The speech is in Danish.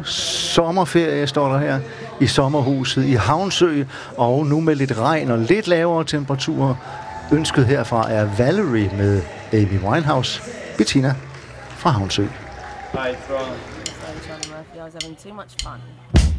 sommerferie, står der her, i sommerhuset i Havnsø, og nu med lidt regn og lidt lavere temperaturer. Ønsket herfra er Valerie med Amy Winehouse. Bettina fra Havnsø. Hi, from Charlie Murphy. I was having too much fun.